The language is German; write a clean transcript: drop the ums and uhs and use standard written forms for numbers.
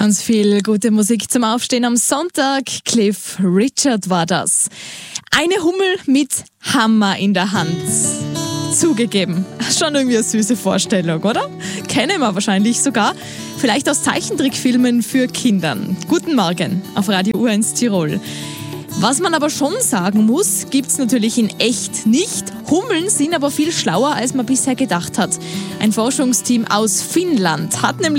Ganz viel gute Musik zum Aufstehen am Sonntag. Cliff Richard war das. Eine Hummel mit Hammer in der Hand. Zugegeben, schon irgendwie eine süße Vorstellung, oder? Kennen wir wahrscheinlich sogar. Vielleicht aus Zeichentrickfilmen für Kindern. Guten Morgen auf Radio U1 Tirol. Was man aber schon sagen muss, gibt's natürlich in echt nicht. Hummeln sind aber viel schlauer, als man bisher gedacht hat. Ein Forschungsteam aus Finnland hat nämlich